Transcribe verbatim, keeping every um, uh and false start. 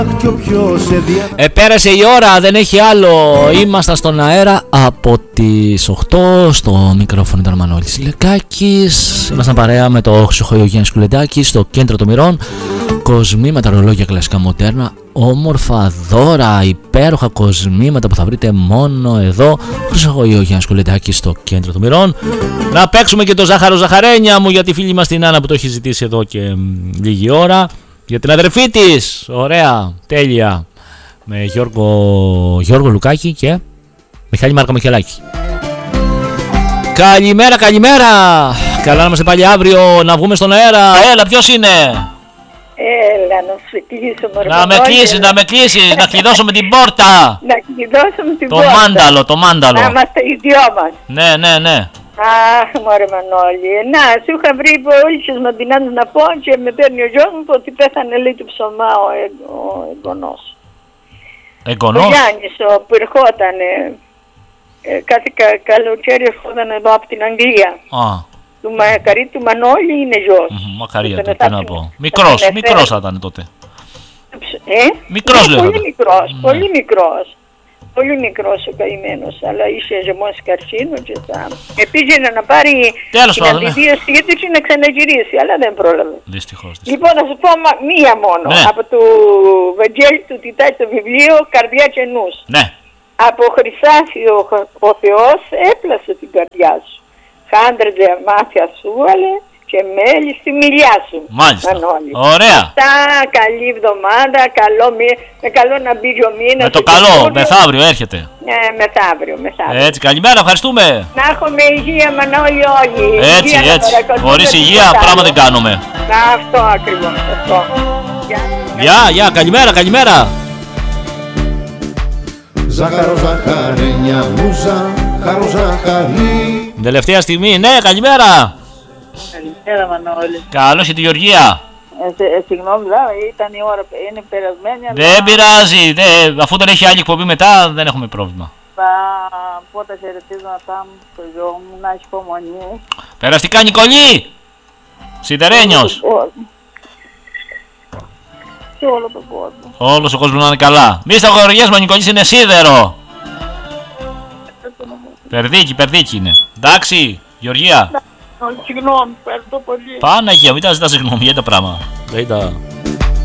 Επέρασε η ώρα, δεν έχει άλλο. Ήμασταν στον αέρα από τις οκτώ. Στο μικρόφωνο ήταν ο Μανώλης Λεκάκης. Ήμασταν παρέα με το ψυχολόγο Γιάννης Κουλεντάκης στο κέντρο των μοιρών. Κοσμήματα, ρολόγια κλασικά μοντέρνα, όμορφα δώρα, υπέροχα κοσμήματα που θα βρείτε μόνο εδώ. Χρυσογείο Γιάννης Κουλεντάκης στο κέντρο των μοιρών. Να παίξουμε και το ζάχαρο ζαχαρένια μου για τη φίλη μας την Άννα που το έχει ζητήσει εδώ και μ, λίγη ώρα. Για την αδερφή της, ωραία, τέλεια. Με Γιώργο, Γιώργο Λουκάκη και Μιχάλη Μάρκα Μιχελάκη. Καλημέρα, καλημέρα. Καλά να είμαστε πάλι αύριο, να βγούμε στον αέρα. Έλα, ποιος είναι? Έλα, να σου κλείσω, μωρέ. Να με κλείσεις, να με κλείσεις, να κλειδώσουμε την πόρτα. Να κλειδώσουμε την το πόρτα. Το μάνταλο, το μάνταλο. Να είμαστε οι δυο μας. Ναι, ναι, ναι. Αχ, μωρέ Μανώλη. Να, σου είχα βρει όλους τους μαντινάδες να πω και με παίρνει ο γιος μου ότι πέθανε λέει του ψωμά ο, εγ, ο εγγονός. Εγγονός? Ο Γιάννης ο, που ερχόταν, ε, κάθε κα, καλοκαίρι ερχόταν εδώ από την Αγγλία. Α. Του Μακαρί του Μανώλη είναι γιος. Mm-hmm, μακαρία του, τι να πω. Μικρός, μικρός θα ήταν τότε. Ε, μικρός ναι, λέω. Πολύ μικρός, ναι. πολύ μικρός. Πολύ μικρός ο καημένος, αλλά είχε ζεμός καρσίνο και τα... Επήγαινε να πάρει Τέλος την πάντων, αντιδίωση ναι. γιατί να ξαναγυρίσει, αλλά δεν πρόλαβε. Δυστυχώς. Λοιπόν, να σου πω μία μόνο. Ναι. Από του Βαγγέλη του Τιτάκη το βιβλίο «Καρδιά και νους». Ναι. Από Χρυσάφιο ο Θεός έπλασε την καρδιά σου. Χάντρετζε μάτια σου βάλε και μέλη στη μιλιά σου. Μάλιστα. Μανώλη. Ωραία. Αυτά, καλή εβδομάδα, καλό μη... με καλό να μπει ο μήνας. Με το καλό, μεθαύριο έρχεται. Ναι, μεθαύριο, μεθαύριο. Έτσι, καλημέρα, ευχαριστούμε. Να έχουμε υγεία, Μανώλη, όλοι. Έτσι, υγεία, έτσι. Χωρίς υγεία, πράγμα δεν κάνουμε. Να, αυτό ακριβώς, αυτό. Γεια, γεια, καλημέρα, καλημέρα. Ζάχαρο, ζαχαρένια, μουζα, χάρο, ζαχαρί. Τελευταία στιγμή, ναι, καλημέρα. Καλημέρα Μανώλη. Καλώς και τη Γεωργία. Ε, ε, συγγνώμη, ήταν η ώρα, είναι περασμένη. Δεν αλλά... πειράζει, δε, αφού δεν έχει άλλη εκπομπή μετά δεν έχουμε πρόβλημα. Θα πω τα χαιρετίσματά μου στο γιο μου, να έχει υπομονή. Περαστικά Νικολή, Σιδερένιος. Και όλο τον κόσμο. Όλος ο κόσμος να είναι καλά. Μη σταγωγιές, ο Νικολής είναι σίδερο. Περδίκι, περδίκι είναι. Εντάξει, Γεωργία. Συγγνώμη, ευχαριστώ πολύ. Παναγία, μην τα ζητάς συγγνώμη για τα πράγματα. Δεν τα...